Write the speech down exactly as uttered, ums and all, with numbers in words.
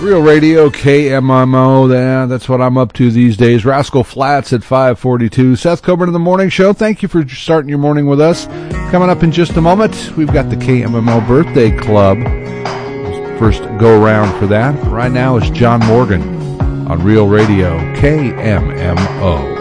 Real Radio, K M M O, yeah, that's what I'm up to these days. Rascal Flatts at five forty-two. Seth Coburn in the Morning Show. Thank you for starting your morning with us. Coming up in just a moment, we've got the K M M O Birthday Club. First go around for that. Right now is John Morgan on Real Radio, K M M O.